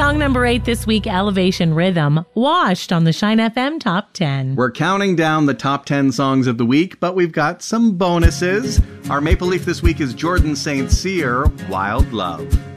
Song number 8 this week, Elevation Rhythm, Washed on the Shine FM Top 10. We're counting down the top 10 songs of the week, but we've got some bonuses. Our Maple Leaf this week is Jordan St. Cyr, Wild Love.